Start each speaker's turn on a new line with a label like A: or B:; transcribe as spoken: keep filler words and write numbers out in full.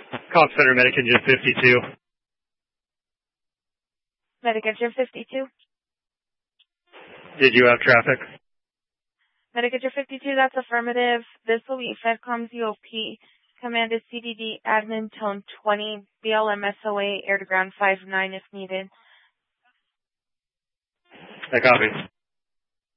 A: Call Center Medic Engine fifty-two.
B: Medic Engine fifty-two.
A: Did you have traffic?
B: Medic Engine fifty-two, that's affirmative. This will be FedCom's U O P. Command is C D D admin tone twenty, B L M S O A, air to ground five nine if needed.
A: I copy.